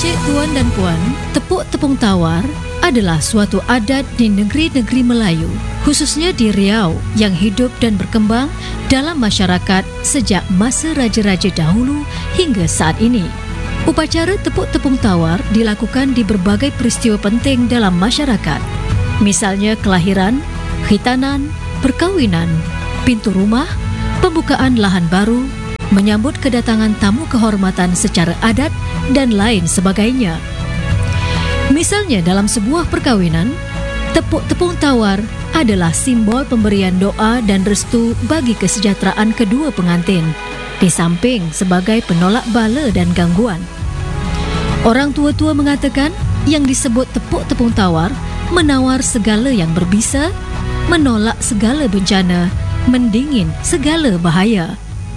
Encik, tuan dan puan, tepuk tepung tawar adalah suatu adat di negeri-negeri Melayu, khususnya di Riau yang hidup dan berkembang dalam masyarakat sejak masa raja-raja dahulu hingga saat ini. Upacara tepuk tepung tawar dilakukan di berbagai peristiwa penting dalam masyarakat. Misalnya kelahiran, khitanan, perkahwinan, pintu rumah, pembukaan lahan baru, menyambut kedatangan tamu kehormatan secara adat dan lain sebagainya. Misalnya dalam sebuah perkawinan, tepuk tepung tawar adalah simbol pemberian doa dan restu bagi kesejahteraan kedua pengantin, di samping sebagai penolak bala dan gangguan. Orang tua-tua mengatakan yang disebut tepuk tepung tawar menawar segala yang berbisa, menolak segala bencana, mendingin segala bahaya.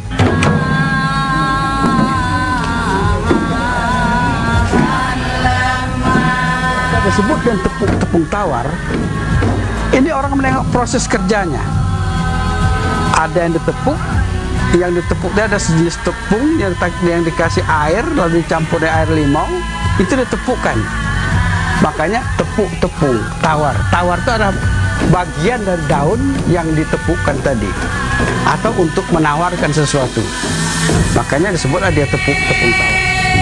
Disebut dengan tepung tawar, ini orang menengok proses kerjanya. Ada yang ditepuk dia ada sejenis tepung yang dikasih air lalu dicampur dengan air limau, itu ditepukkan. Makanya tepung tawar. Tawar itu adalah bagian dari daun yang ditepukkan tadi, atau untuk menawarkan sesuatu. Makanya disebutlah dia tepung tawar.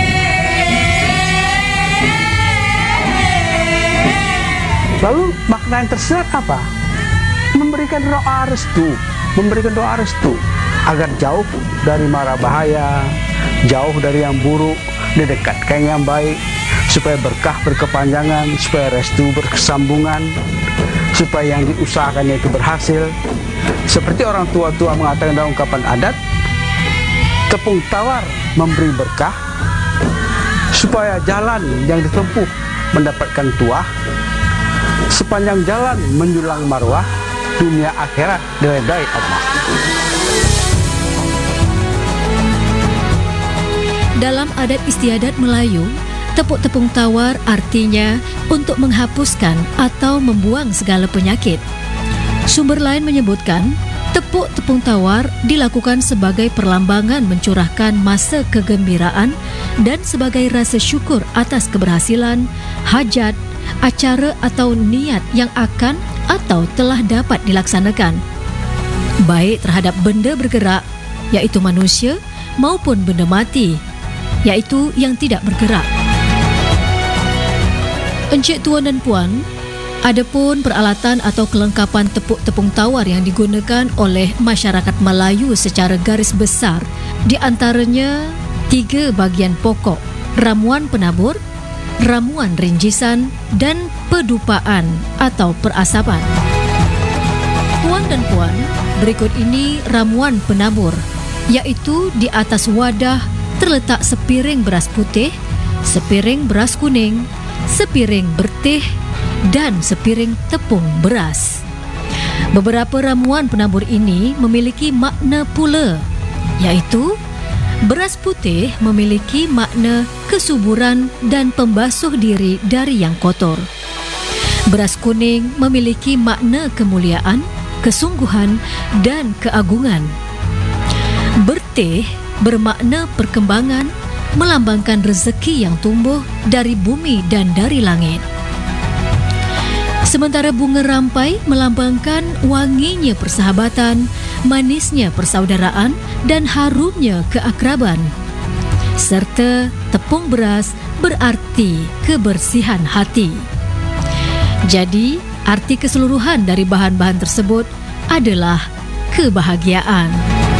Lalu makna yang tersirat apa? Memberikan doa restu agar jauh dari mara bahaya, jauh dari yang buruk, didekatkan yang baik, supaya berkah berkepanjangan, supaya restu berkesambungan, supaya yang diusahakannya itu berhasil. Seperti orang tua-tua mengatakan dalam ungkapan adat, tepung tawar memberi berkah, supaya jalan yang ditempuh mendapatkan tuah, sepanjang jalan menjulang marwah, dunia akhirat diredai Allah. Dalam adat istiadat Melayu, tepuk tepung tawar artinya untuk menghapuskan atau membuang segala penyakit. Sumber lain menyebutkan, tepuk tepung tawar dilakukan sebagai perlambangan mencurahkan masa kegembiraan dan sebagai rasa syukur atas keberhasilan, hajat, acara atau niat yang akan atau telah dapat dilaksanakan, baik terhadap benda bergerak, iaitu manusia, maupun benda mati, iaitu yang tidak bergerak. Encik, tuan dan puan, adapun peralatan atau kelengkapan tepuk tepung tawar yang digunakan oleh masyarakat Melayu secara garis besar, di antaranya 3 bagian pokok: ramuan penabur, ramuan rinjisan, dan pedupaan atau perasapan. Tuan dan puan, berikut ini ramuan penabur, iaitu di atas wadah terletak sepiring beras putih, sepiring beras kuning, sepiring bertih, dan sepiring tepung beras. Beberapa ramuan penabur ini memiliki makna pula, iaitu beras putih memiliki makna kesuburan dan pembasuh diri dari yang kotor. Beras kuning memiliki makna kemuliaan, kesungguhan, dan keagungan. Bertih bermakna perkembangan, melambangkan rezeki yang tumbuh dari bumi dan dari langit. Sementara bunga rampai melambangkan wanginya persahabatan, manisnya persaudaraan, dan harumnya keakraban. Serta tepung beras berarti kebersihan hati. Jadi, arti keseluruhan dari bahan-bahan tersebut adalah kebahagiaan.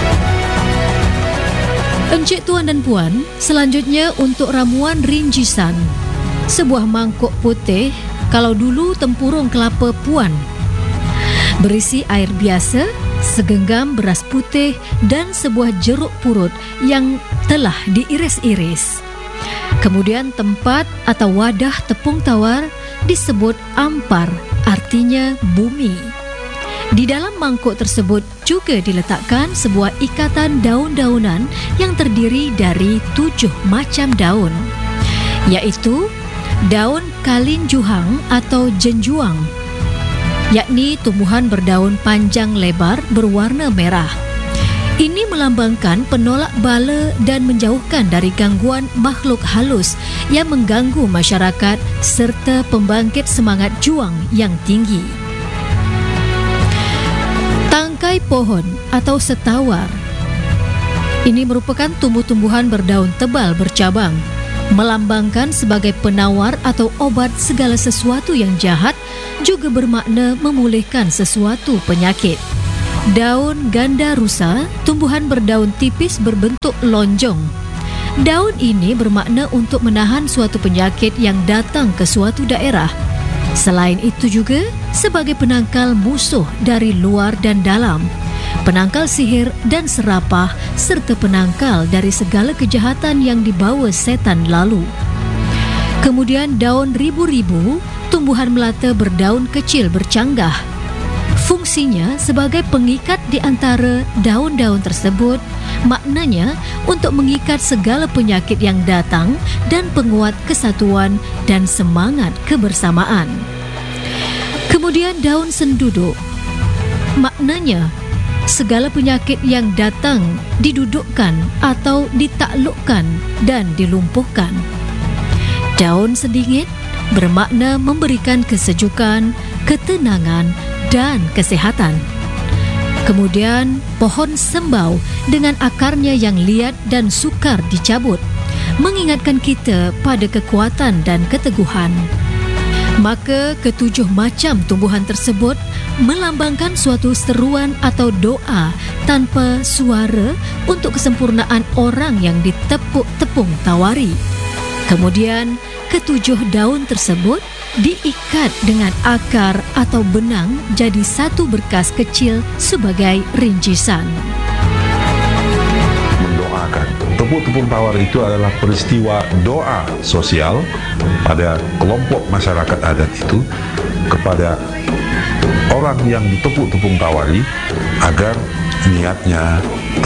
Encik, tuan dan puan, selanjutnya untuk ramuan rinjisan. Sebuah mangkuk putih, kalau dulu tempurung kelapa puan, berisi air biasa, segenggam beras putih, dan sebuah jeruk purut yang telah diiris-iris. Kemudian tempat atau wadah tepung tawar disebut ampar, artinya bumi. Di dalam mangkuk tersebut juga diletakkan sebuah ikatan daun-daunan yang terdiri dari 7 macam daun, iaitu daun kalinjuhang atau jenjuang, yakni tumbuhan berdaun panjang lebar berwarna merah. Ini melambangkan penolak bala dan menjauhkan dari gangguan makhluk halus yang mengganggu masyarakat serta pembangkit semangat juang yang tinggi. Tangkai pohon atau setawar ini merupakan tumbuh-tumbuhan berdaun tebal bercabang, melambangkan sebagai penawar atau obat segala sesuatu yang jahat, juga bermakna memulihkan sesuatu penyakit. Daun ganda rusa, tumbuhan berdaun tipis berbentuk lonjong. Daun ini bermakna untuk menahan suatu penyakit yang datang ke suatu daerah. Selain itu juga sebagai penangkal musuh dari luar dan dalam, penangkal sihir dan serapah, serta penangkal dari segala kejahatan yang dibawa setan lalu. Kemudian daun ribu-ribu, tumbuhan melata berdaun kecil bercanggah. Fungsinya sebagai pengikat di antara daun-daun tersebut, maknanya untuk mengikat segala penyakit yang datang dan penguat kesatuan dan semangat kebersamaan. Kemudian daun senduduk, maknanya segala penyakit yang datang didudukkan atau ditaklukkan dan dilumpuhkan. Daun sedingit bermakna memberikan kesejukan, ketenangan dan kesehatan. Kemudian pohon sembau dengan akarnya yang liat dan sukar dicabut mengingatkan kita pada kekuatan dan keteguhan. Maka ketujuh macam tumbuhan tersebut melambangkan suatu seruan atau doa tanpa suara untuk kesempurnaan orang yang ditepuk-tepung tawari. Kemudian ketujuh daun tersebut diikat dengan akar atau benang jadi satu berkas kecil sebagai rinjisan. Mendoakan. Tepuk-tepung tawar itu adalah peristiwa doa sosial pada kelompok masyarakat adat itu kepada orang yang ditepuk-tepung tawari agar niatnya